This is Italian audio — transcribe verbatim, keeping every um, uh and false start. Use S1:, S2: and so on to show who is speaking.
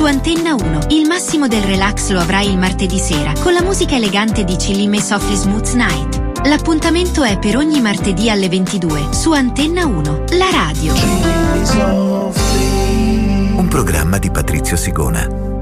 S1: Antenna uno. Il massimo del relax lo avrai il martedì sera con la musica elegante di Chillime Softly Smooth Night. L'appuntamento è per ogni martedì alle ventidue su Antenna uno, la radio.
S2: Un programma di Patrizio Sigona.